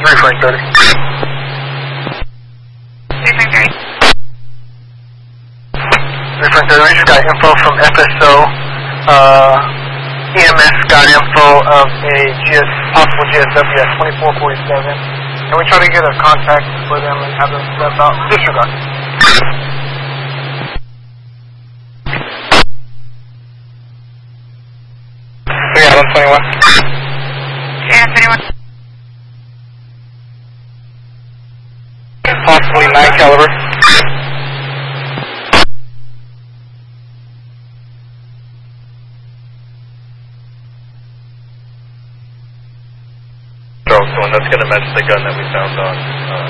3 Frank 30. 3 Frank 30. 3 Frank 30, we just got info from FSO. EMS got info of a possible GSW at 2447. Can we try to get a contact for them and have them step out? Disregard. Yeah, 121. Yeah, 31. Possibly 9 caliber. So that's going to match the gun that we found on